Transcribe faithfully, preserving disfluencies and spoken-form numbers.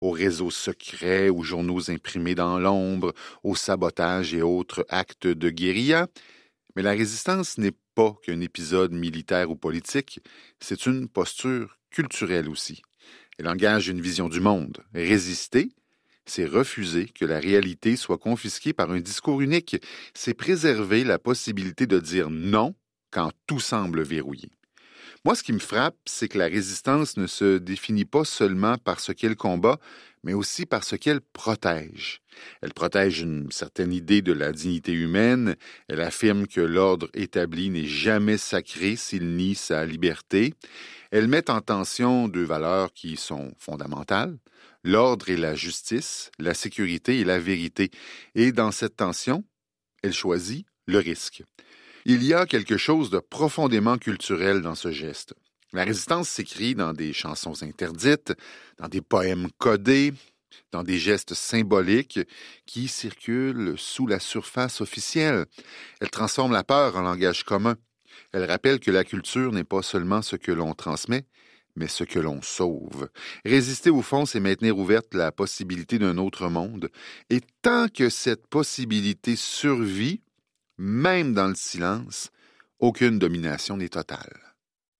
aux réseaux secrets, aux journaux imprimés dans l'ombre, au sabotage et autres actes de guérilla. Mais la résistance n'est pas qu'un épisode militaire ou politique, c'est une posture culturelle aussi. Elle engage une vision du monde. Résister, c'est refuser que la réalité soit confisquée par un discours unique. C'est préserver la possibilité de dire non quand tout semble verrouillé. Moi, ce qui me frappe, c'est que la résistance ne se définit pas seulement par ce qu'elle combat, mais aussi par ce qu'elle protège. Elle protège une certaine idée de la dignité humaine. Elle affirme que l'ordre établi n'est jamais sacré s'il nie sa liberté. Elle met en tension deux valeurs qui sont fondamentales, l'ordre et la justice, la sécurité et la vérité. Et dans cette tension, elle choisit le risque. Il y a quelque chose de profondément culturel dans ce geste. La résistance s'écrit dans des chansons interdites, dans des poèmes codés, dans des gestes symboliques qui circulent sous la surface officielle. Elle transforme la peur en langage commun. Elle rappelle que la culture n'est pas seulement ce que l'on transmet, mais ce que l'on sauve. Résister au fond, c'est maintenir ouverte la possibilité d'un autre monde. Et tant que cette possibilité survit, même dans le silence, aucune domination n'est totale.